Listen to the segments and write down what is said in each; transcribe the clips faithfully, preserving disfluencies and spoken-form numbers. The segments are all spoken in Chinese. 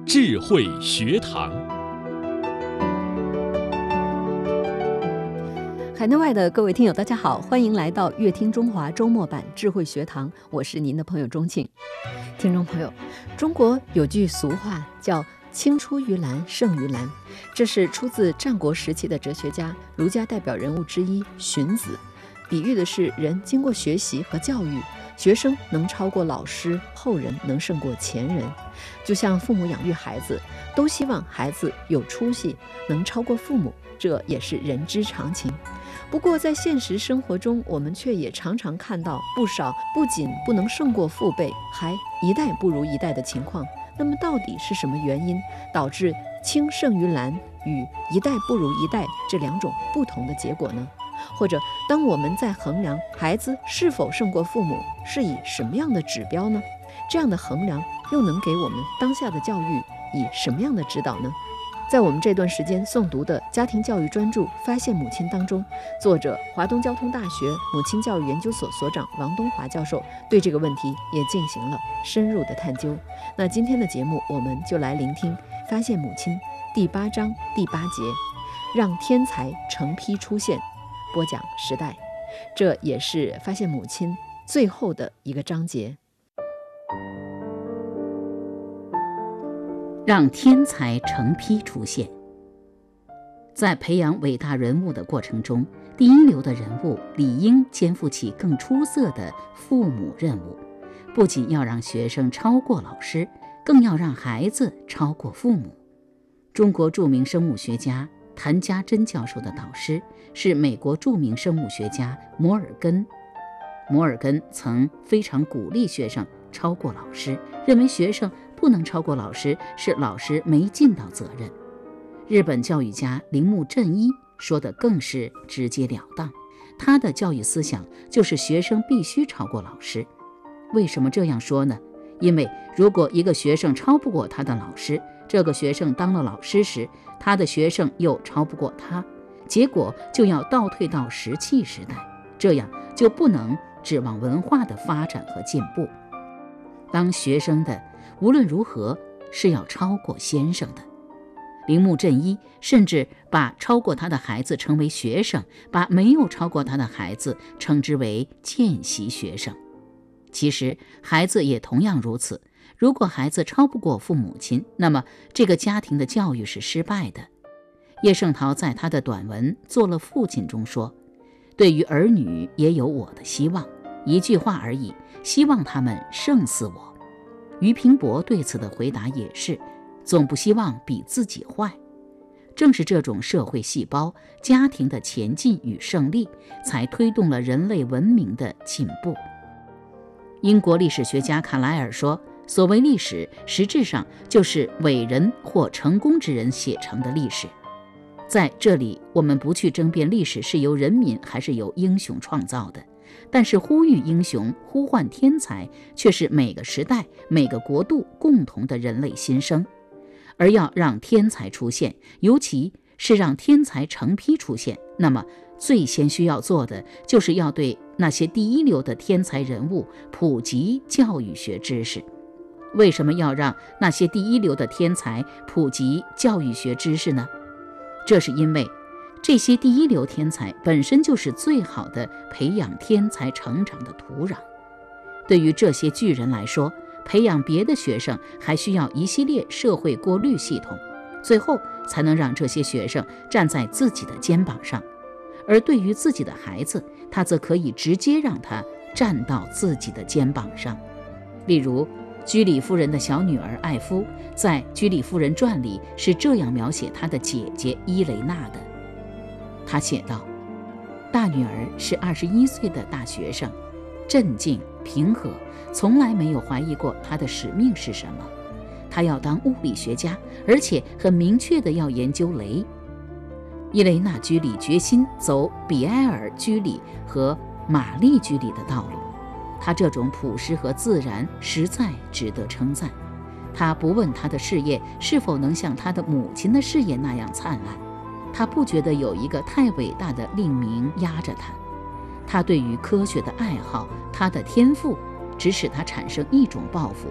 智慧学堂。 海内外的各位听友大家好，欢迎来到乐听中华周末版智慧学堂，我是您的朋友钟庆。听众朋友，中国有句俗话叫青出于蓝胜于蓝，这是出自战国时期的哲学家、儒家代表人物之一荀子，比喻的是人经过学习和教育，学生能超过老师，后人能胜过前人。就像父母养育孩子，都希望孩子有出息，能超过父母，这也是人之常情。不过在现实生活中，我们却也常常看到不少不仅不能胜过父辈，还一代不如一代的情况。那么到底是什么原因导致青胜于蓝与一代不如一代这两种不同的结果呢？或者当我们在衡量孩子是否胜过父母，是以什么样的指标呢？这样的衡量又能给我们当下的教育以什么样的指导呢？在我们这段时间诵读的家庭教育专著《发现母亲》当中，作者华东交通大学母亲教育研究所所长王东华教授对这个问题也进行了深入的探究。那今天的节目，我们就来聆听《发现母亲》第八章第八节，让天才成批出现。播讲时代，这也是《发现母亲》最后的一个章节。 让天才成批出现。在培养伟大人物的过程中，第一流的人物理应肩负起更出色的父母任务，不仅要让学生超过老师，更要让孩子超过父母。中国著名生物学家谭家珍教授的导师是美国著名生物学家摩尔根。摩尔根曾非常鼓励学生超过老师，认为学生不能超过老师是老师没尽到责任。日本教育家铃木正一说的更是直截了当，他的教育思想就是学生必须超过老师。为什么这样说呢？因为如果一个学生超不过他的老师，这个学生当了老师时，他的学生又超不过他，结果就要倒退到石器时代，这样就不能指望文化的发展和进步。当学生的无论如何是要超过先生的。铃木正一甚至把超过他的孩子称为学生，把没有超过他的孩子称之为见习学生。其实孩子也同样如此，如果孩子超不过父母亲，那么这个家庭的教育是失败的。叶圣陶在他的短文《做了父亲》中说，对于儿女也有我的希望，一句话而已，希望他们胜似我。俞平伯对此的回答也是，总不希望比自己坏。正是这种社会细胞、家庭的前进与胜利，才推动了人类文明的进步。英国历史学家卡莱尔说，所谓历史，实质上就是伟人或成功之人写成的历史。在这里，我们不去争辩历史是由人民还是由英雄创造的，但是呼吁英雄、呼唤天才，却是每个时代、每个国度共同的人类心声。而要让天才出现，尤其是让天才成批出现，那么最先需要做的，就是要对那些第一流的天才人物普及教育学知识。为什么要让那些第一流的天才普及教育学知识呢？这是因为这些第一流天才本身就是最好的培养天才成长的土壤。对于这些巨人来说，培养别的学生还需要一系列社会过滤系统，最后才能让这些学生站在自己的肩膀上。而对于自己的孩子，他则可以直接让他站到自己的肩膀上。例如居里夫人的小女儿艾夫，在《居里夫人传》里是这样描写她的姐姐伊雷娜的。她写道，大女儿是二十一岁的大学生，镇静平和，从来没有怀疑过她的使命是什么。她要当物理学家，而且很明确地要研究镭。伊雷娜居里决心走比埃尔居里和玛丽居里的道路，她这种朴实和自然实在值得称赞。她不问她的事业是否能像她的母亲的事业那样灿烂，她不觉得有一个太伟大的令名压着她。她对于科学的爱好，她的天赋只使她产生一种抱负，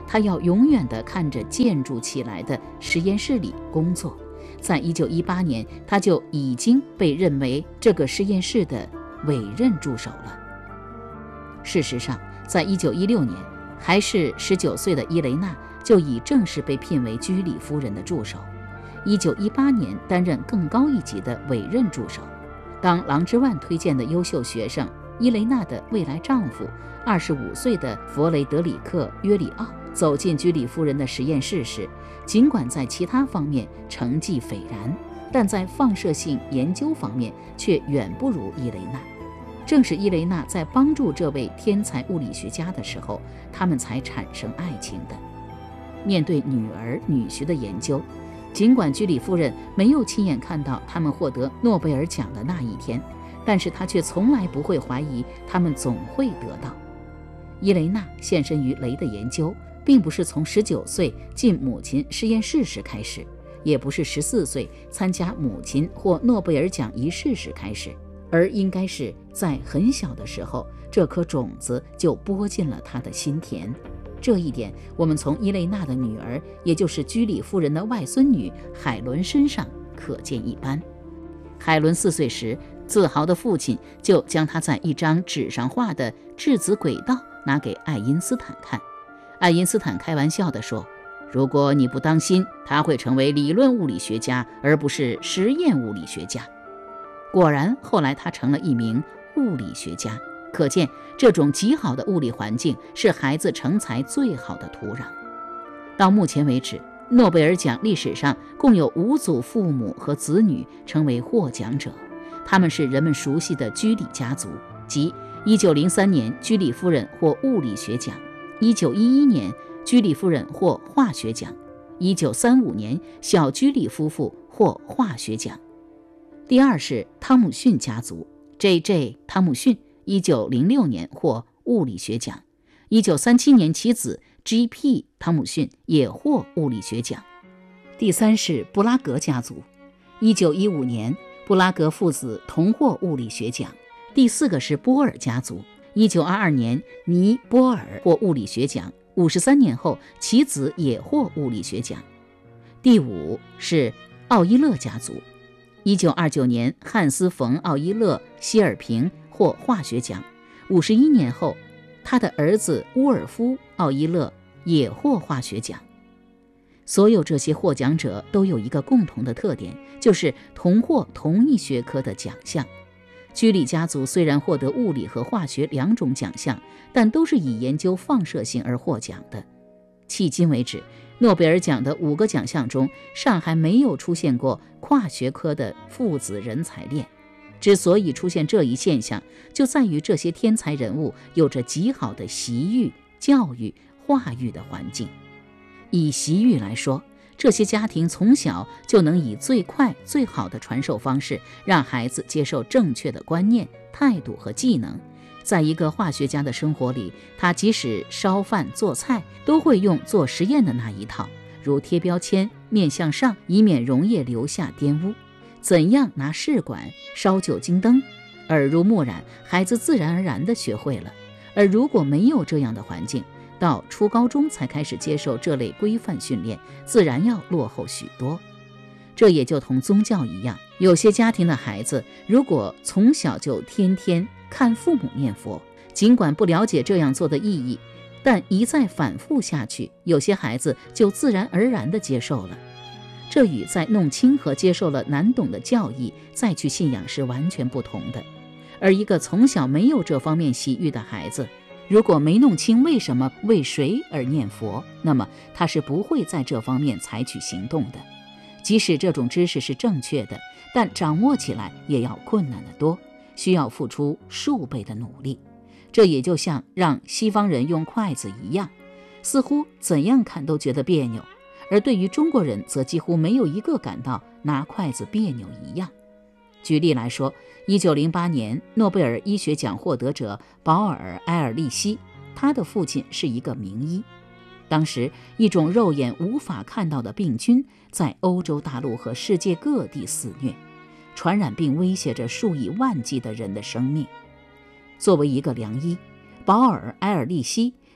他要永远地看着建筑起来的实验室里工作。在一九一八年，他就已经被认为这个实验室的委任助手了。事实上，在一九一六年，还是十九岁的伊雷娜就已正式被聘为居里夫人的助手。一九一八年担任更高一级的委任助手。当郎之万推荐的优秀学生伊雷娜的未来丈夫二十五岁的弗雷德里克·约里奥走进居里夫人的实验室时，尽管在其他方面成绩斐然，但在放射性研究方面却远不如伊雷娜。正是伊雷娜在帮助这位天才物理学家的时候，他们才产生爱情的。面对女儿女婿的研究，尽管居里夫人没有亲眼看到他们获得诺贝尔奖的那一天，但是她却从来不会怀疑他们总会得到。伊雷娜献身于雷的研究，并不是从十九岁进母亲实验室时开始，也不是十四岁参加母亲获诺贝尔奖仪式时开始，而应该是在很小的时候，这颗种子就播进了她的心田。这一点我们从伊雷娜的女儿，也就是居里夫人的外孙女海伦身上可见一斑。海伦四岁时，自豪的父亲就将她在一张纸上画的质子轨道拿给爱因斯坦看。爱因斯坦开玩笑地说，如果你不当心，他会成为理论物理学家，而不是实验物理学家。果然，后来他成了一名物理学家。可见，这种极好的物理环境是孩子成才最好的土壤。到目前为止，诺贝尔奖历史上共有五组父母和子女成为获奖者，他们是人们熟悉的居里家族，即一九零三年居里夫人获物理学奖，一九一一年居里夫人获化学奖，一九三五年小居里夫妇获化学奖。第二是汤姆逊家族 J J 汤姆逊一九零六年获物理学奖，一九三七年其子 G P 汤姆逊也获物理学奖。第三是布拉格家族，一九一五年布拉格父子同获物理学奖。第四个是波尔家族，一九二二年尼波尔获物理学奖，五十三年后其子也获物理学奖。第五是奥伊勒家族，一九二九年汉斯·冯·奥伊勒·希尔平获化学奖，五十一年后他的儿子乌尔夫·奥伊勒也获化学奖。所有这些获奖者都有一个共同的特点，就是同获同一学科的奖项。居里家族虽然获得物理和化学两种奖项，但都是以研究放射性而获奖的。迄今为止，诺贝尔奖的五个奖项中，尚还没有出现过跨学科的父子人才链。之所以出现这一现象，就在于这些天才人物有着极好的习育、教育、化育的环境。以习育来说，这些家庭从小就能以最快最好的传授方式，让孩子接受正确的观念、态度和技能。在一个化学家的生活里，他即使烧饭做菜，都会用做实验的那一套，如贴标签、面向上，以免溶液留下玷污；怎样拿试管、烧酒精灯，耳濡目染，孩子自然而然地学会了。而如果没有这样的环境，到初高中才开始接受这类规范训练，自然要落后许多。这也就同宗教一样，有些家庭的孩子如果从小就天天看父母念佛，尽管不了解这样做的意义，但一再反复下去，有些孩子就自然而然地接受了。这与在弄清和接受了难懂的教义再去信仰是完全不同的。而一个从小没有这方面洗浴的孩子，如果没弄清为什么为谁而念佛，那么他是不会在这方面采取行动的。即使这种知识是正确的，但掌握起来也要困难得多，需要付出数倍的努力。这也就像让西方人用筷子一样，似乎怎样看都觉得别扭，而对于中国人则几乎没有一个感到拿筷子别扭一样。举例来说，一九零八年诺贝尔医学奖获得者保尔·埃尔利希，他的父亲是一个名医。当时，一种肉眼无法看到的病菌在欧洲大陆和世界各地肆虐，传染病威胁着数以万计的人的生命。作为一个良医，保尔·埃尔利希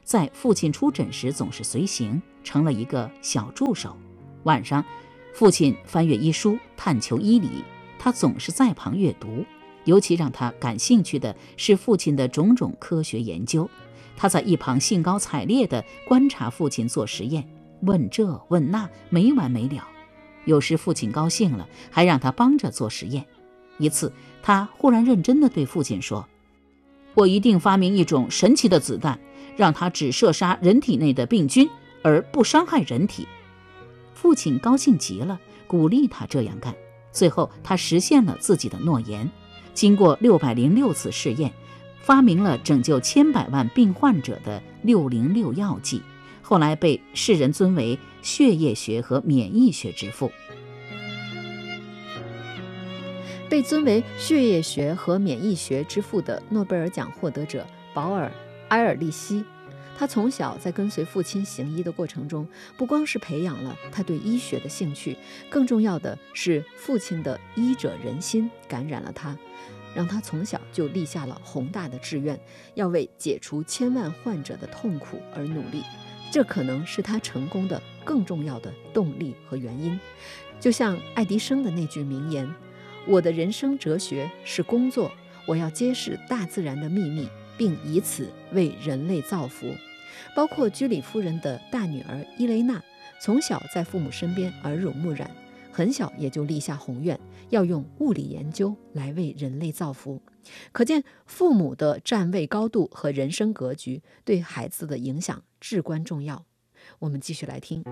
在父亲出诊时总是随行，成了一个小助手。晚上，父亲翻阅医书，探求医理，他总是在旁阅读。尤其让他感兴趣的是父亲的种种科学研究。他在一旁兴高采烈地观察父亲做实验，问这问那，没完没了。有时父亲高兴了，还让他帮着做实验。一次，他忽然认真地对父亲说：“我一定发明一种神奇的子弹，让它只射杀人体内的病菌，而不伤害人体。”父亲高兴极了，鼓励他这样干。最后，他实现了自己的诺言。经过六百零六次试验，发明了拯救千百万病患者的六零六药剂，后来被世人尊为血液学和免疫学之父。 被尊为血液学和免疫学之父的诺贝尔奖获得者保尔·埃尔利希，他从小在跟随父亲行医的过程中，不光是培养了他对医学的兴趣，更重要的是父亲的医者仁心感染了他，让他从小就立下了宏大的志愿，要为解除千万患者的痛苦而努力。这可能是他成功的更重要的动力和原因。就像爱迪生的那句名言：“我的人生哲学是工作，我要揭示大自然的秘密，并以此为人类造福。”包括居里夫人的大女儿伊蕾娜，从小在父母身边耳濡目染，很小也就立下宏愿，要用物理研究来为人类造福。可见父母的站位高度和人生格局对孩子的影响至关重要。我们继续来听。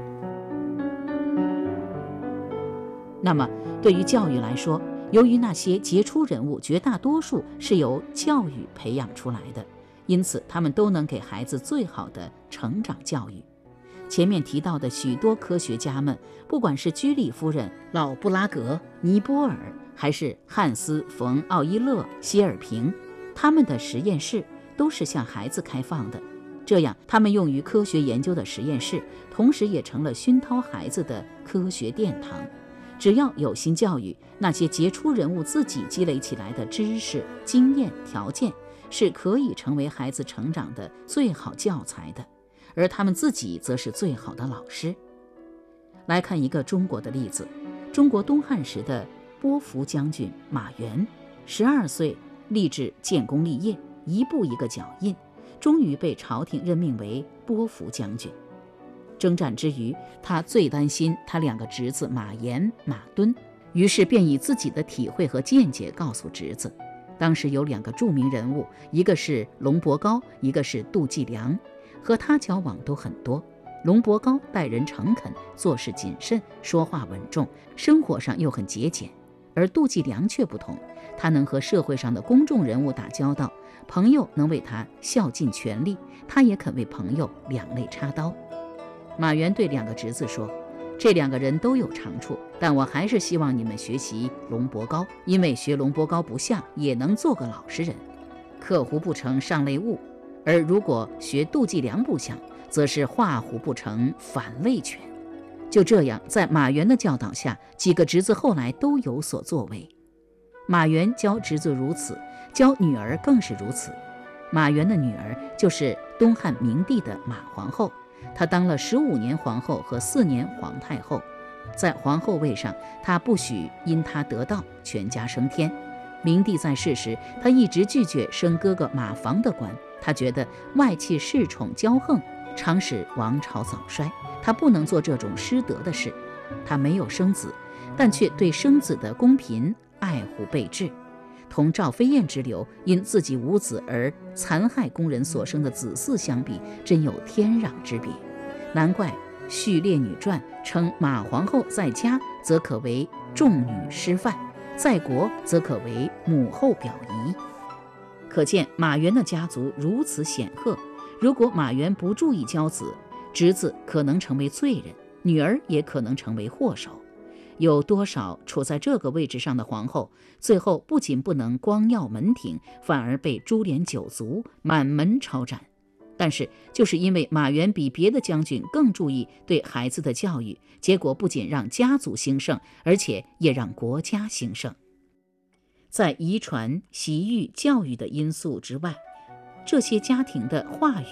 那么对于教育来说，由于那些杰出人物绝大多数是由教育培养出来的，因此他们都能给孩子最好的成长教育。前面提到的许多科学家们，不管是居里夫人、老布拉格、尼泊尔，还是汉斯·冯·奥伊勒、希尔平，他们的实验室都是向孩子开放的。这样，他们用于科学研究的实验室，同时也成了熏陶孩子的科学殿堂。只要有心教育，那些杰出人物自己积累起来的知识、经验、条件，是可以成为孩子成长的最好教材的，而他们自己则是最好的老师。来看一个中国的例子，中国东汉时的波伏将军马援，十二岁立志建功立业，一步一个脚印，终于被朝廷任命为波伏将军。征战之余，他最担心他两个侄子马延、马敦，于是便以自己的体会和见解告诉侄子。当时有两个著名人物，一个是龙伯高，一个是杜季良，和他交往都很多。龙伯高待人诚恳，做事谨慎，说话稳重，生活上又很节俭。而杜季良却不同，他能和社会上的公众人物打交道，朋友能为他效尽全力，他也肯为朋友两肋插刀。马援对两个侄子说，这两个人都有长处，但我还是希望你们学习龙伯高，因为学龙伯高不像，也能做个老实人。克狐不成上类物，而如果学杜季良不像，则是画虎不成反类犬。就这样，在马援的教导下，几个侄子后来都有所作为。马援教侄子如此，教女儿更是如此。马援的女儿就是东汉明帝的马皇后，她当了十五年皇后和四年皇太后。在皇后位上，她不许因她得道全家升天。明帝在世时，她一直拒绝升哥哥马房的官，她觉得外戚恃宠骄横，常使王朝早衰，她不能做这种失德的事。她没有生子，但却对生子的公嫔爱护备至。同赵飞燕之流因自己无子而残害宫人所生的子嗣相比，真有天壤之别。难怪《续列女传》称马皇后在家则可为众女师范，在国则可为母后表仪。可见马援的家族如此显赫，如果马援不注意教子，侄子可能成为罪人，女儿也可能成为祸首。有多少处在这个位置上的皇后，最后不仅不能光耀门庭，反而被株连九族，满门抄斩。但是就是因为马援比别的将军更注意对孩子的教育，结果不仅让家族兴盛，而且也让国家兴盛。在遗传、习育、教育的因素之外，这些家庭的化育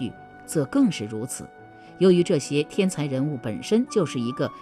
则更是如此。由于这些天才人物本身就是一个